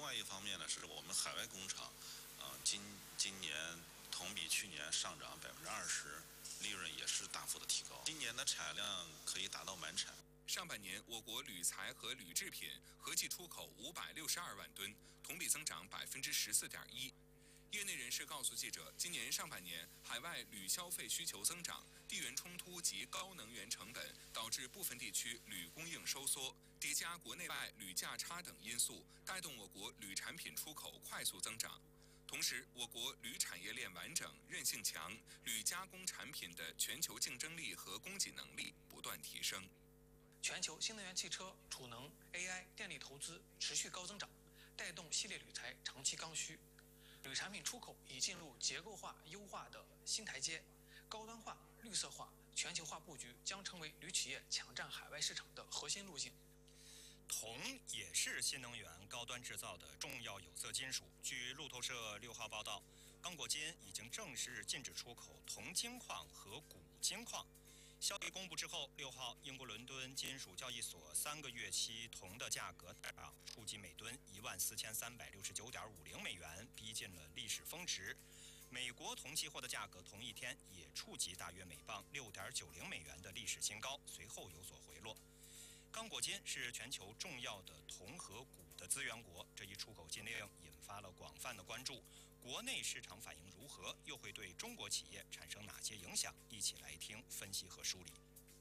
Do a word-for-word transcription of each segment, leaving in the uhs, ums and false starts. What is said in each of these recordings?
外一方面呢，是我们海外工厂，啊、呃，今今年同比去年上涨百分之二十，利润也是大幅的提高。今年的产量可以达到满产。 上半年，我国铝材和铝制品合计出口五百六十二万吨，同比增长百分之十四点一。业内人士告诉记者，今年上半年海外铝消费需求增长，地缘冲突及高能源成本导致部分地区铝供应收缩，叠加国内外铝价差等因素，带动我国铝产品出口快速增长。同时，我国铝产业链完整、韧性强，铝加工产品的全球竞争力和供给能力不断提升。 全球新能源汽车、储能、A I、电力投资持续高增长，带动系列铝材长期刚需。铝产品出口已进入结构化优化的新台阶，高端化、绿色化、全球化布局将成为铝企业抢占海外市场的核心路径。 铜也是新能源高端制造的重要有色金属。据路透社六号报道，刚果金已经正式禁止出口铜金矿和钴金矿。消息公布之后，六号英国伦敦金属交易所三个月期铜的价格大涨，触及每吨一万四千三百六十九点五零美元，逼近了历史峰值。美国铜期货的价格同一天也触及大约每磅六点九零美元的历史新高，随后有所回落。刚果金是全球重要的铜和钴的资源国，这一出口禁令引发了广泛的关注。国内市场反应如何，又会对中国企业产生哪些影响？一起来听分析和梳理。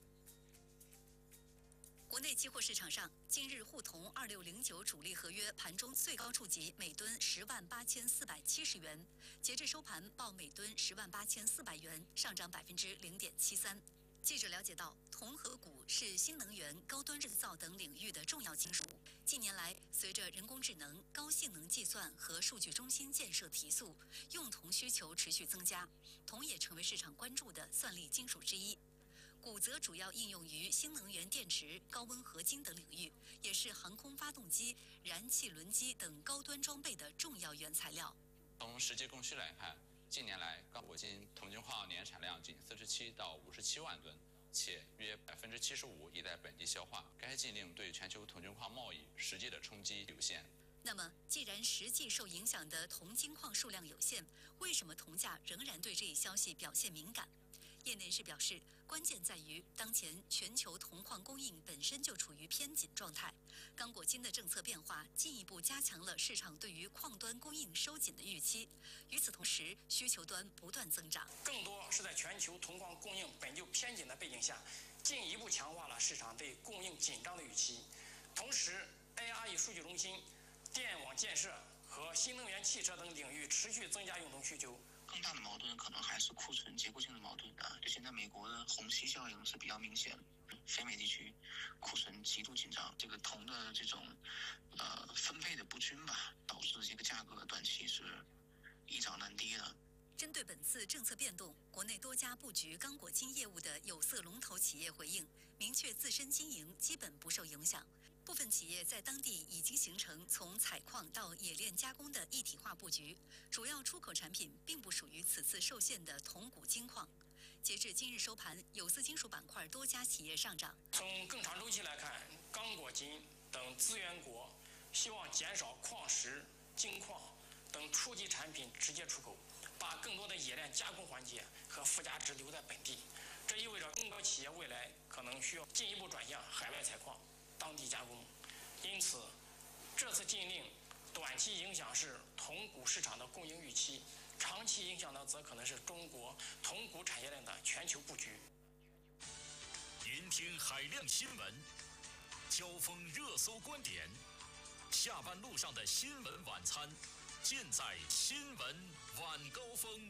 国内期货市场上，今日沪铜二六零九主力合约盘中最高触及每吨十万八千四百七十元，截至收盘报每吨十万八千四百元，上涨百分之零点七三。记者了解到，铜和钴是新能源、高端制造等领域的重要金属。近年来，随着人工智能、高性能计算和数据中心建设提速，用铜需求持续增加，铜也成为市场关注的算力金属之一。钴则主要应用于新能源电池、高温合金等领域，也是航空发动机、燃气轮机等高端装备的重要原材料。 从实际供需来看，近年来，刚果金铜金矿年产量仅四十七到五十七万吨，且约百分之七十五已在本地消化。该禁令对全球铜金矿贸易实际的冲击有限。 那么，既然实际受影响的铜金矿数量有限，为什么铜价仍然对这一消息表现敏感？业内人士表示，关键在于当前全球铜矿供应本身就处于偏紧状态，刚果金的政策变化进一步加强了市场对于矿端供应收紧的预期。与此同时，需求端不断增长， 更多是在全球铜矿供应本就偏紧的背景下，进一步强化了市场对供应紧张的预期。同时 ，A R E 数据中心、电网建设和新能源汽车等领域持续增加用铜需求。 更大的矛盾可能还是库存结构性的矛盾啊，就现在美国的虹吸效应是比较明显的，非美地区库存极度紧张，这个铜的这种呃分配的不均吧，导致这个价格短期是一涨难跌的。 针对本次政策变动，国内多家布局刚果金业务的有色龙头企业回应，明确自身经营基本不受影响。部分企业在当地已经形成从采矿到冶炼加工的一体化布局，主要出口产品并不属于此次受限的铜钴金矿。截至今日收盘，有色金属板块多家企业上涨。 从更长周期来看，刚果金等资源国希望减少矿石、金矿等初级产品直接出口，把更多的冶炼加工环节和附加值留在本地。这意味着更多企业未来可能需要进一步转向海外采矿、当地加工。因此，这次禁令短期影响是铜钴市场的供应预期，长期影响的则可能是中国铜钴产业链的全球布局。 聆听海量新闻，交锋热搜观点，下班路上的新闻晚餐，尽在新闻晚高峰。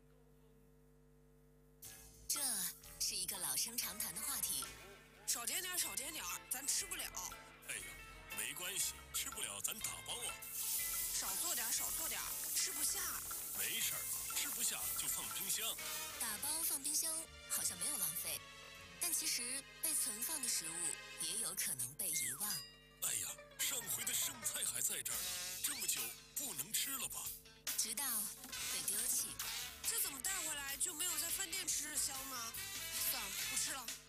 这是一个老生常谈的话题。 少点点，少点点，咱吃不了。 哎呀，没关系，吃不了咱打包啊。 少做点，少做点，吃不下。 没事儿，吃不下就放冰箱。 打包放冰箱好像没有浪费，但其实被存放的食物也有可能被遗忘。 哎呀，上回的剩菜还在这儿呢，这么久不能吃了吧？ 直到被丢弃。 这怎么带回来就没有在饭店吃着香呢？算了，不吃了。